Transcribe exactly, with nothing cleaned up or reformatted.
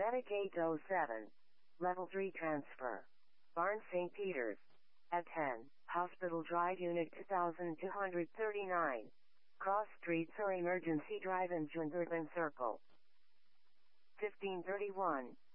Gate oh seven. Level three transfer. Barnes Saint Peters. At ten, Hospital Drive Unit two thousand two hundred thirty-nine. Cross Streets or Emergency Drive in Jungerton Circle. fifteen thirty-one.